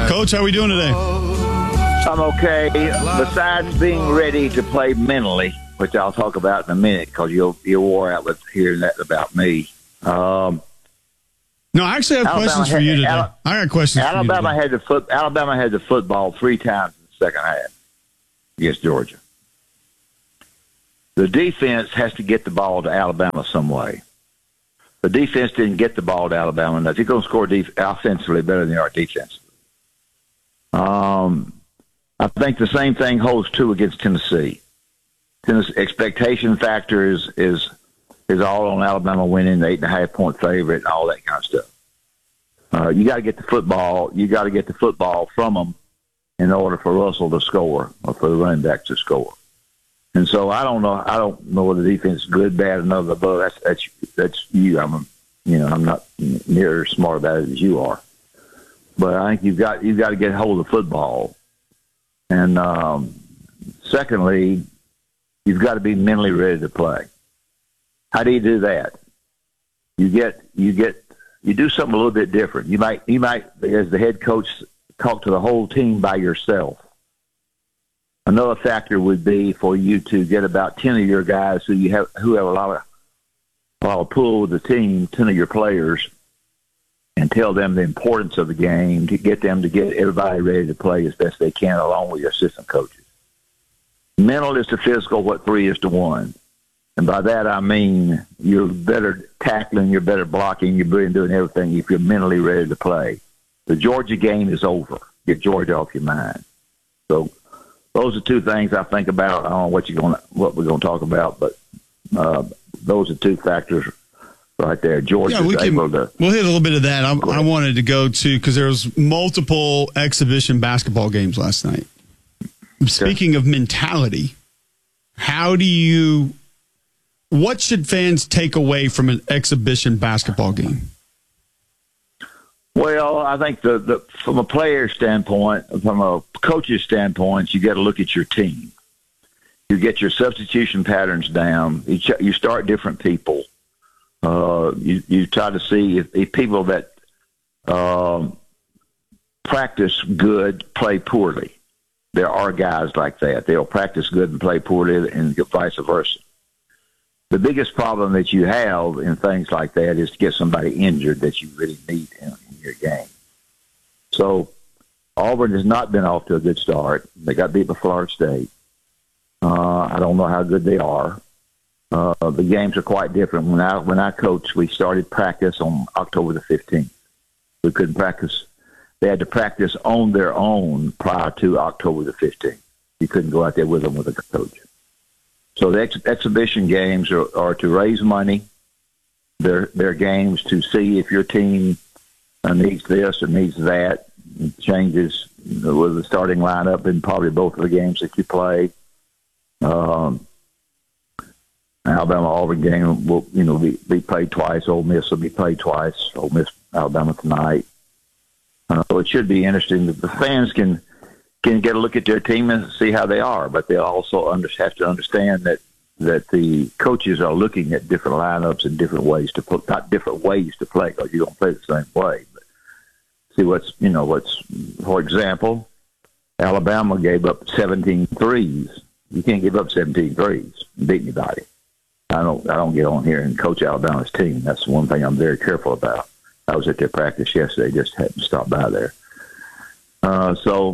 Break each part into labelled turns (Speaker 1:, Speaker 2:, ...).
Speaker 1: Coach, how are we doing today?
Speaker 2: I'm okay. Besides being ready to play mentally, which I'll talk about in a minute because you'll wore out with hearing that about me.
Speaker 1: No, I actually have questions for you today. I got questions for you today.
Speaker 2: Alabama had the football 3 times in the second half against Georgia. The defense has to get the ball to Alabama some way. The defense didn't get the ball to Alabama enough. You're going to score offensively better than you are defensively. I think the same thing holds true against Tennessee. Tennessee's expectation factor is all on Alabama winning, the 8.5-point favorite, and all that kind of stuff. You got to get the football. You got to get the football from them in order for Russell to score or for the running back to score. And so I don't know whether the defense is good, bad, or none of the above. That's you. I'm not near as smart about it as you are. But I think you've got to get hold of the football. And secondly, you've got to be mentally ready to play. How do you do that? You do something a little bit different. You might, as the head coach, talk to the whole team by yourself. Another factor would be for you to get about 10 of your guys who have a lot of pull with the team, 10 of your players, and tell them the importance of the game to get everybody ready to play as best they can, along with your assistant coaches. Mental is to physical what 3 is to 1. And by that I mean you're better tackling, you're better blocking, you're better doing everything if you're mentally ready to play. The Georgia game is over. Get Georgia off your mind. So those are 2 things I think about. I don't know what we're going to talk about, but those are 2 factors right there. Georgia we'll hit a
Speaker 1: little bit of that. I wanted to go to because there was multiple exhibition basketball games last night. Speaking of mentality, what should fans take away from an exhibition basketball game?
Speaker 2: Well, I think from a player standpoint, from a coach's standpoint, you got to look at your team. You get your substitution patterns down. You start different people. You try to see if people that practice good play poorly. There are guys like that. They'll practice good and play poorly, and vice versa. The biggest problem that you have in things like that is to get somebody injured that you really need in your game. So Auburn has not been off to a good start. They got beat by Florida State. I don't know how good they are. The games are quite different. When I coached, we started practice on October the 15th. We couldn't practice. They had to practice on their own prior to October the 15th. You couldn't go out there with them with a coach. So the exhibition games are to raise money. They're games to see if your team needs this or needs that. It changes with the starting lineup in probably both of the games that you play. Alabama-Auburn game will be played twice. Ole Miss will be played twice. Ole Miss, Alabama tonight. So it should be interesting that the fans can get a look at their team and see how they are, but they also have to understand that the coaches are looking at different lineups and different ways to play, not different ways to play because you don't play the same way. But see what's for example, Alabama gave up 17 threes. You can't give up 17 threes and beat anybody. I don't get on here and coach Alabama's team. That's one thing I'm very careful about. I was at their practice yesterday, just hadn't stopped by there. I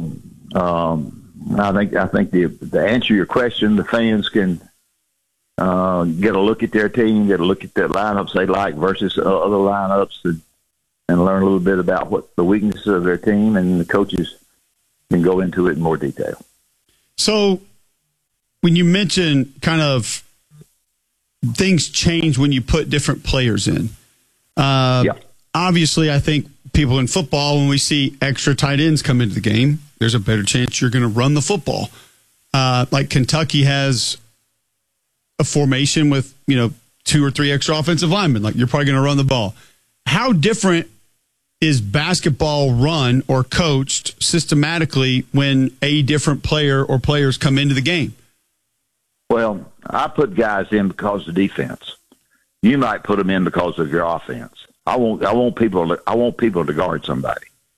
Speaker 2: think to answer your question, the fans can get a look at their team, get a look at the lineups they like versus other lineups, and learn a little bit about what the weaknesses of their team, and the coaches can go into it in more detail.
Speaker 1: So when you mention kind of things change when you put different players in, obviously I think people in football, when we see extra tight ends come into the game, there's a better chance you're going to run the football. Like Kentucky has a formation with, 2 or 3 extra offensive linemen. Like, you're probably going to run the ball. How different is basketball run or coached systematically when a different player or players come into the game?
Speaker 2: Well, I put guys in because of defense. You might put them in because of your offense. I want people to guard somebody.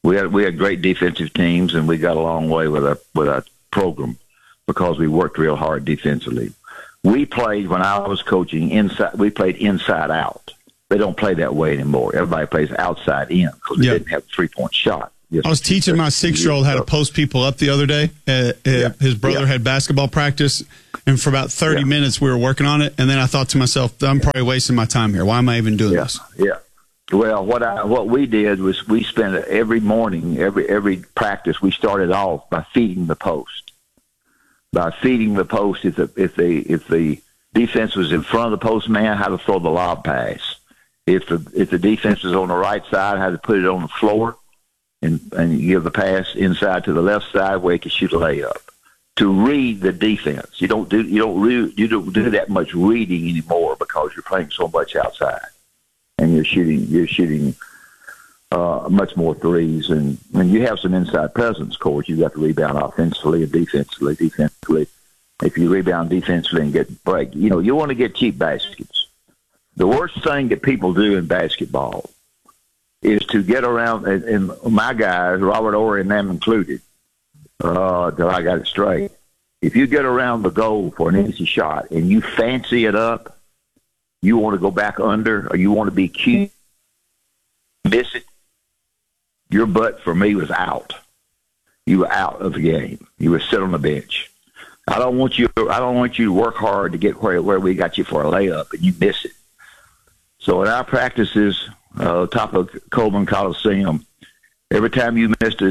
Speaker 2: We had great defensive teams, and we got a long way with our program because we worked real hard defensively. We played, when I was coaching, inside. We played inside out. They don't play that way anymore. Everybody plays outside in because they didn't have a 3-point shot.
Speaker 1: I was teaching my 6-year-old how to post people up the other day. His brother had basketball practice, and for about 30 minutes we were working on it. And then I thought to myself, I'm probably wasting my time here. Why am I even doing this?
Speaker 2: Yeah. Well, what we did was we spent every morning, every practice, we started off by feeding the post. By feeding the post, if the defense was in front of the post man, how to throw the lob pass. If the defense was on the right side, how to put it on the floor. And you give the pass inside to the left side where he can shoot a layup. To read the defense, you don't do that much reading anymore because you're playing so much outside, and you're shooting much more threes. And when you have some inside presence, of course, you got to rebound offensively and defensively. Defensively, if you rebound defensively and get break, you want to get cheap baskets. The worst thing that people do in basketball is to get around, and my guys, Robert Ory and them included, till I got it straight. If you get around the goal for an easy shot and you fancy it up, you want to go back under, or you want to be cute, miss it, your butt for me was out. You were out of the game. You were sit on the bench. I don't want you to work hard to get where we got you for a layup and you miss it. So in our practices, top of Coleman Coliseum, every time you missed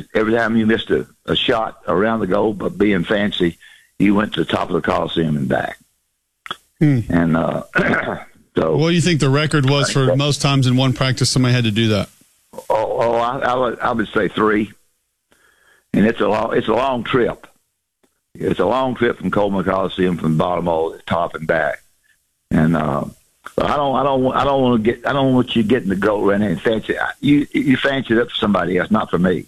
Speaker 2: a shot around the goal, but being fancy, you went to the top of the Coliseum and back. And so,
Speaker 1: what do you think the record was for most times in one practice somebody had to do that?
Speaker 2: I would say 3, and it's a long trip. It's a long trip from Coleman Coliseum from Baltimore to the top and back, and. I don't want you getting the goal right now and fancy. You fancy it up for somebody else, not for me.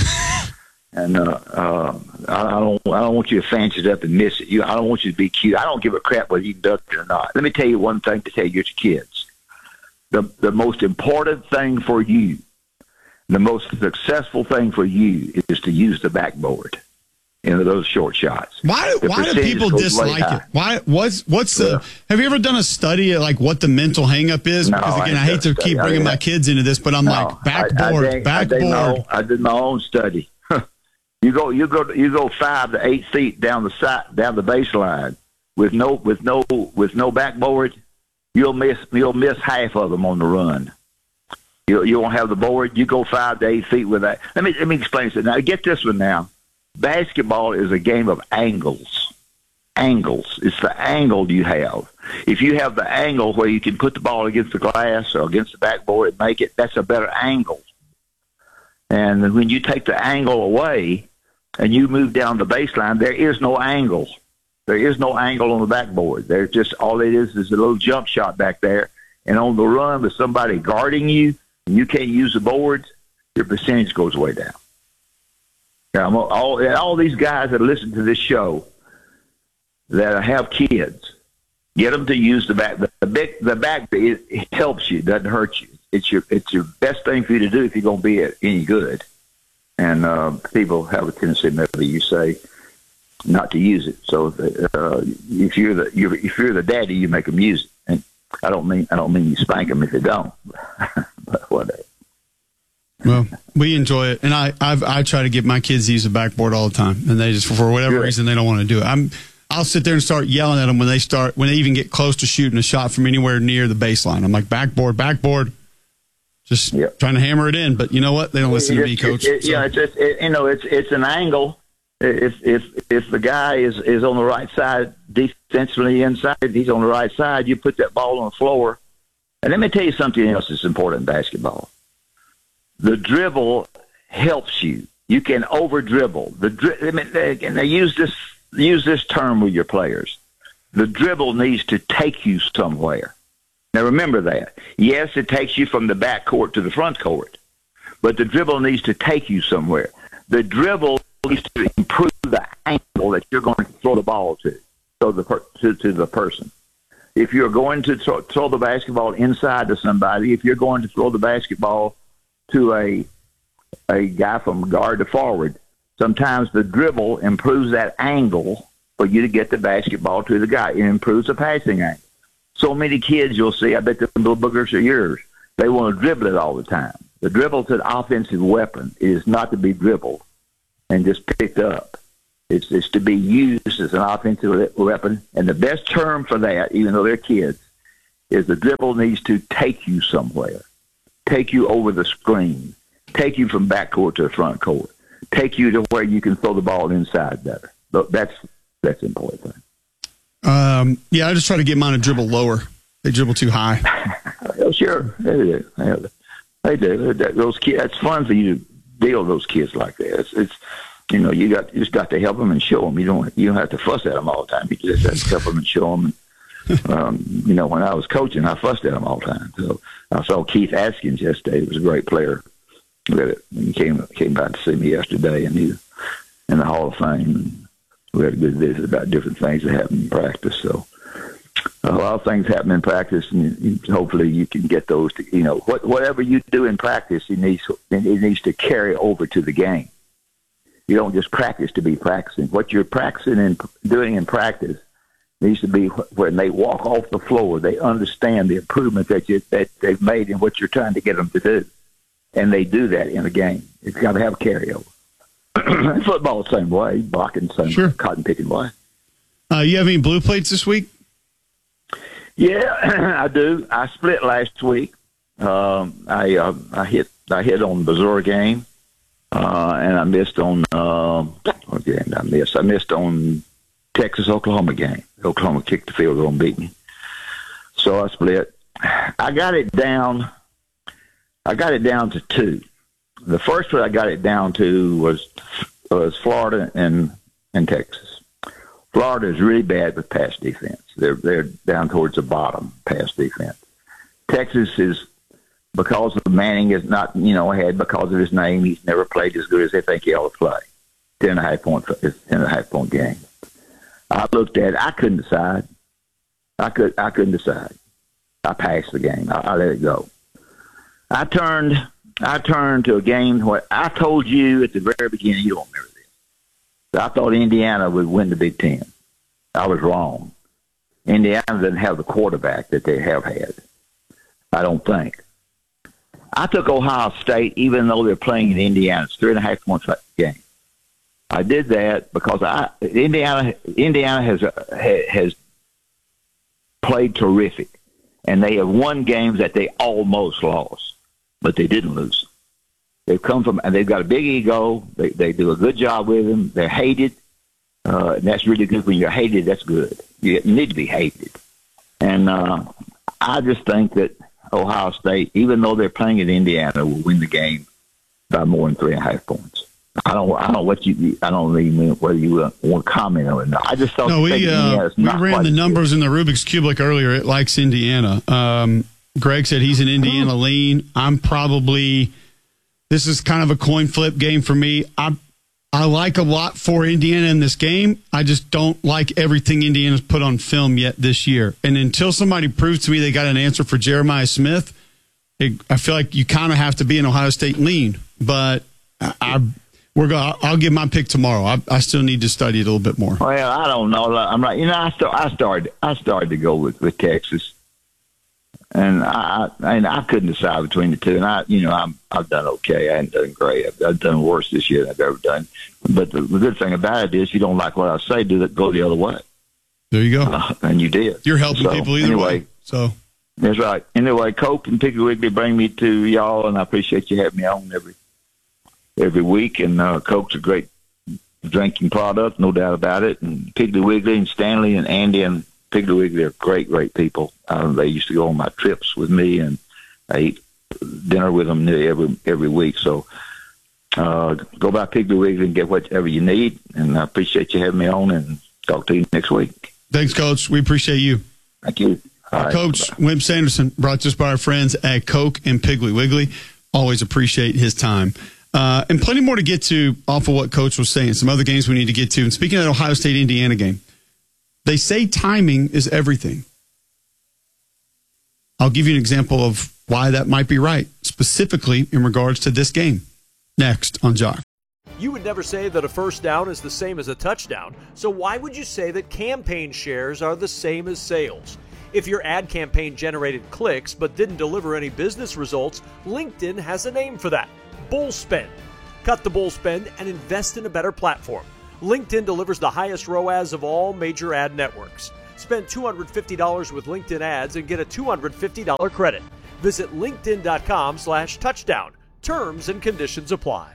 Speaker 2: And I don't want you to fancy it up and miss it. I don't want you to be cute. I don't give a crap whether you duck it or not. Let me tell you one thing to tell your kids: the most important thing for you, the most successful thing for you, is to use the backboard into those short shots.
Speaker 1: Why do people dislike it? What's the? Have you ever done a study of like what the mental hang-up is?
Speaker 2: No,
Speaker 1: because again, I hate to keep bringing my kids into this, but I'm like backboard.
Speaker 2: I did my own study. You go 5 to 8 feet down the baseline with no backboard. You'll miss half of them on the run. You won't have the board. You go 5 to 8 feet with that. Let me explain this. Now get this one now. Basketball is a game of angles. Angles. It's the angle you have. If you have the angle where you can put the ball against the glass or against the backboard and make it, that's a better angle. And when you take the angle away and you move down the baseline, there is no angle. There is no angle on the backboard. There's just all it is a little jump shot back there. And on the run with somebody guarding you and you can't use the boards, your percentage goes way down. All these guys that listen to this show that have kids, get them to use the back. The back it helps you, doesn't hurt you. It's your best thing for you to do if you're going to be any good. And people have a tendency, maybe you say, not to use it. So if you're the daddy, you make them use it. And I don't mean you spank them if they don't, but whatever.
Speaker 1: Well, we enjoy it, and I try to get my kids to use the backboard all the time, and they just for whatever reason they don't want to do it. I'll sit there and start yelling at them when they even get close to shooting a shot from anywhere near the baseline. I'm like, backboard, just trying to hammer it in. But you know what? They don't listen to me, Coach.
Speaker 2: It's an angle. If the guy is on the right side defensively inside, he's on the right side. You put that ball on the floor, and let me tell you something else that's important in basketball. The dribble helps you. You can over dribble. And they use this term with your players. The dribble needs to take you somewhere. Now remember that. Yes, it takes you from the back court to the front court, but the dribble needs to take you somewhere. The dribble needs to improve the angle that you're going to throw the ball to the person. If you're going to throw the basketball inside to somebody, if you're going to throw the basketball to a a guy from guard to forward. Sometimes the dribble improves that angle for you to get the basketball to the guy. It improves the passing angle. So many kids you'll see, I bet the little boogers are yours, they want to dribble it all the time. The dribble's an offensive weapon. It is not to be dribbled and just picked up. It's to be used as an offensive weapon. And the best term for that, even though they're kids, is the dribble needs to take you somewhere, take you over the screen, take you from backcourt to the front court, take you to where you can throw the ball inside better. That's the important thing.
Speaker 1: Yeah, I just try to get mine to dribble lower. They dribble too high.
Speaker 2: Oh, sure, they do. They do. Those kids. It's fun for you to deal with those kids like that. It's you just got to help them and show them. You don't have to fuss at them all the time. You just have to help them and show them. When I was coaching, I fussed at them all the time. So I saw Keith Askins yesterday. He was a great player. He came by to see me yesterday, and he's in the Hall of Fame. We had a good visit about different things that happen in practice. So a lot of things happen in practice, and hopefully you can get those to, whatever you do in practice, it needs to carry over to the game. You don't just practice to be practicing. What you're practicing and doing in practice needs to be when they walk off the floor, they understand the improvement that they've made in what you're trying to get them to do. And they do that in a game. It's got to have a carryover. Football the same way, blocking the same way, cotton picking way.
Speaker 1: You have any blue plates this week?
Speaker 2: Yeah, I do. I split last week. I hit on the Missouri game, and I missed on what game did I miss? I missed on Texas-Oklahoma game. Oklahoma kicked the field goal and beat me. So I split. I got it down to 2. The first one I got it down to was Florida and Texas. Florida is really bad with pass defense. They're down towards the bottom pass defense. Texas is, because of Manning is not ahead because of his name. He's never played as good as they think he ought to play. 10.5 point game. I looked at it. I couldn't decide. I couldn't decide. I passed the game. I let it go. I turned to a game where I told you at the very beginning, you don't remember this. I thought Indiana would win the Big Ten. I was wrong. Indiana doesn't have the quarterback that they have had. I don't think. I took Ohio State, even though they're playing in Indiana. It's 3.5 points game. I did that because Indiana has played terrific, and they have won games that they almost lost, but they didn't lose. They've come from, and they've got a big ego. They do a good job with them. They're hated, and that's really good. When you're hated, that's good. You need to be hated, and I just think that Ohio State, even though they're playing in Indiana, will win the game by more than 3.5 points. I don't know whether you want to comment on it or not. I just thought
Speaker 1: we ran the numbers in the Rubik's Cube like earlier. It likes Indiana. Greg said he's an Indiana lean. This is kind of a coin flip game for me. I like a lot for Indiana in this game. I just don't like everything Indiana's put on film yet this year. And until somebody proves to me they got an answer for Jeremiah Smith, I feel like you kind of have to be an Ohio State lean. But I'll give my pick tomorrow. I still need to study it a little bit more.
Speaker 2: Well, I don't know. I'm like, I started to go with Texas, and I couldn't decide between the two. And I've done okay. I haven't done great. I've done worse this year than I've ever done. But the good thing about it is, you don't like what I say, go the other way.
Speaker 1: There you go.
Speaker 2: And you did.
Speaker 1: You're helping people either way. So
Speaker 2: that's right. Anyway, Coke and Piggly Wiggly bring me to y'all, and I appreciate you having me on every week. And Coke's a great drinking product, no doubt about it. And Piggly Wiggly and Stanley and Andy and Piggly Wiggly are great, great people. They used to go on my trips with me, and I eat dinner with them nearly every week. So go by Piggly Wiggly and get whatever you need. And I appreciate you having me on, and talk to you next week.
Speaker 1: Thanks, Coach. We appreciate you.
Speaker 2: Thank you. Right.
Speaker 1: Coach Wimp Sanderson, brought to us by our friends at Coke and Piggly Wiggly. Always appreciate his time. And plenty more to get to off of what Coach was saying. Some other games we need to get to. And speaking of that Ohio State-Indiana game, they say timing is everything. I'll give you an example of why that might be right, specifically in regards to this game. next on Jock.
Speaker 3: You would never say that a first down is the same as a touchdown, so why would you say that campaign shares are the same as sales? If your ad campaign generated clicks but didn't deliver any business results, LinkedIn has a name for that: bull spend. Cut the bull spend and invest in a better platform. LinkedIn delivers the highest ROAS of all major ad networks. Spend $250 with LinkedIn ads and get a $250 credit. Visit linkedin.com/touchdown. Terms and conditions apply.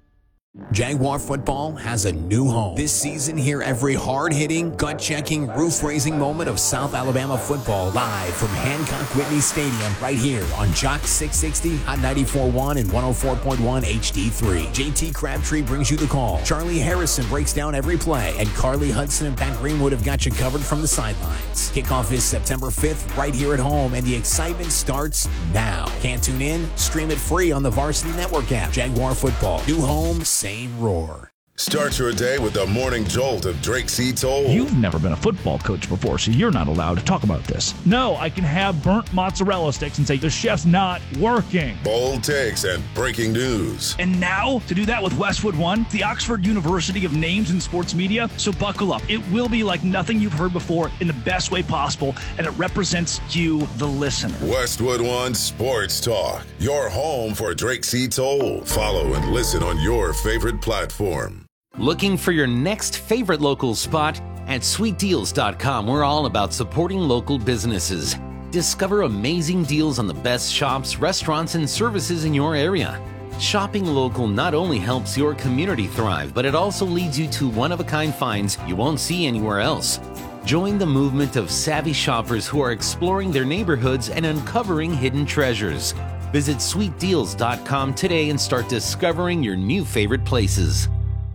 Speaker 4: Jaguar football has a new home. This season, hear every hard-hitting, gut-checking, roof-raising moment of South Alabama football live from Hancock Whitney Stadium right here on Jock 660, Hot 94.1 and 104.1 HD3. JT Crabtree brings you the call. Charlie Harrison breaks down every play, and Carly Hudson and Pat Greenwood have got you covered from the sidelines. Kickoff is September 5th right here at home, and the excitement starts now. Can't tune in? Stream it free on the Varsity Network app. Jaguar football. New home, same roar.
Speaker 5: Start your day with the morning jolt of Drake C. Toll.
Speaker 6: You've never been a football coach before, so you're not allowed to talk about this. No, I can have burnt mozzarella sticks and say the chef's not working.
Speaker 5: Bold takes and breaking news.
Speaker 6: And now, to do that with Westwood One, the Oxford University of names in sports media, so buckle up. It will be like nothing you've heard before in the best way possible, and it represents you, the listener.
Speaker 5: Westwood One Sports Talk, your home for Drake C. Toll. Follow and listen on your favorite platform.
Speaker 7: Looking for your next favorite local spot? At sweetdeals.com, we're all about supporting local businesses. Discover amazing deals on the best shops, restaurants, and services in your area. Shopping local not only helps your community thrive, but it also leads you to one-of-a-kind finds you won't see anywhere else. Join the movement of savvy shoppers who are exploring their neighborhoods and uncovering hidden treasures. Visit sweetdeals.com today and start discovering your new favorite places.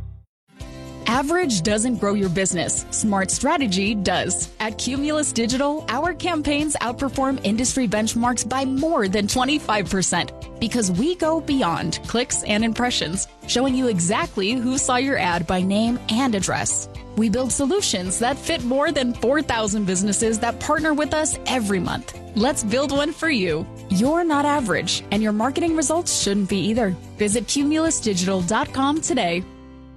Speaker 8: Average doesn't grow your business. Smart strategy does. At Cumulus Digital, our campaigns outperform industry benchmarks by more than 25% because we go beyond clicks and impressions, showing you exactly who saw your ad by name and address. We build solutions that fit more than 4,000 businesses that partner with us every month. Let's build one for you. You're not average, and your marketing results shouldn't be either. Visit cumulusdigital.com today.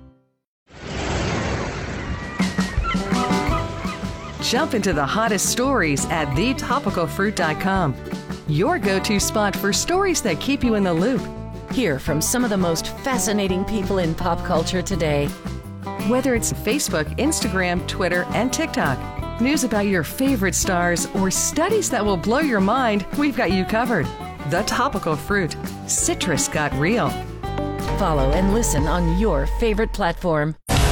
Speaker 9: Jump into the hottest stories at thetopicalfruit.com. Your go-to spot for stories that keep you in the loop.
Speaker 10: Hear from some of the most fascinating people in pop culture today.
Speaker 9: Whether it's Facebook, Instagram, Twitter, and TikTok, news about your favorite stars, or studies that will blow your mind, we've got you covered. The Topical Fruit. Citrus got real.
Speaker 10: Follow and listen on your favorite platform.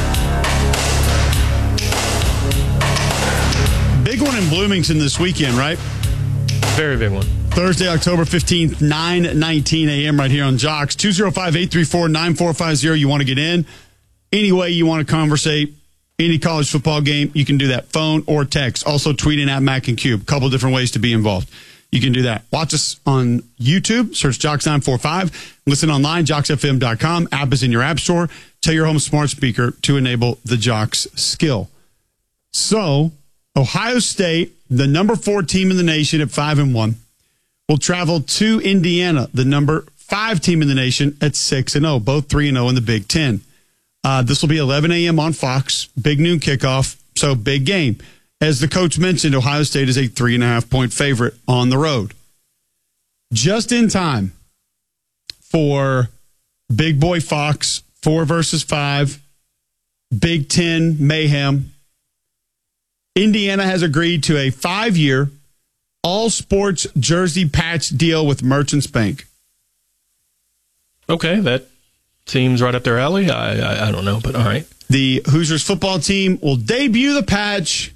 Speaker 1: Big one in Bloomington this weekend, right?
Speaker 11: Very big one.
Speaker 1: Thursday, October 15th, 9:19 a.m. right here on Jocks. 205-834-9450. You want to get in? Any way you want to conversate, any college football game, you can do that. Phone or text. Also tweet in at Mac and Cube. Couple different ways to be involved. You can do that. Watch us on YouTube. Search Jocks945. Listen online, JocksFM.com. App is in your app store. Tell your home smart speaker to enable the Jocks skill. So, Ohio State, the number 4 team in the nation at 5-1, will travel to Indiana, the number 5 team in the nation at 6-0, both 3-0 in the Big Ten. This will be 11 a.m. on Fox, big noon kickoff, so big game. As the coach mentioned, Ohio State is a 3.5-point favorite on the road. Just in time for Big Boy Fox, 4 versus 5, Big Ten mayhem. Indiana has agreed to a 5-year all-sports jersey patch deal with Merchants Bank.
Speaker 11: Okay, that seems right up their alley. I don't know, but all right.
Speaker 1: The Hoosiers football team will debut the patch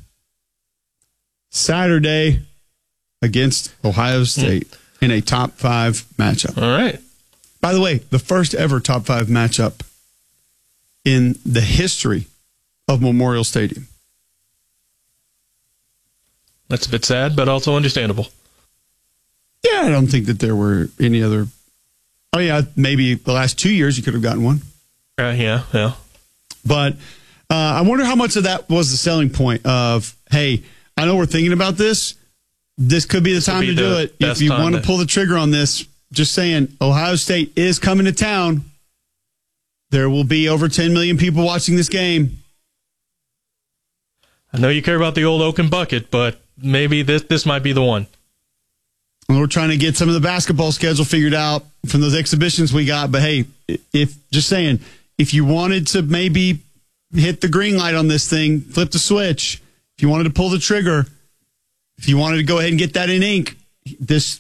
Speaker 1: Saturday against Ohio State in a top 5 matchup.
Speaker 11: All right.
Speaker 1: By the way, the first ever top 5 matchup in the history of Memorial Stadium.
Speaker 11: That's a bit sad, but also understandable.
Speaker 1: Yeah, I don't think that there were any other. Oh, yeah, maybe the last 2 years you could have gotten one.
Speaker 11: Yeah.
Speaker 1: But I wonder how much of that was the selling point of, hey, I know we're thinking about this. This could be the time to do it. If you want to pull the trigger on this, just saying, Ohio State is coming to town. there will be over 10 million people watching this game.
Speaker 11: I know you care about the old Oaken bucket, but maybe this might be the one.
Speaker 1: And we're trying to get some of the basketball schedule figured out from those exhibitions we got. But hey, if you wanted to maybe hit the green light on this thing, flip the switch. If you wanted to pull the trigger, if you wanted to go ahead and get that in ink, this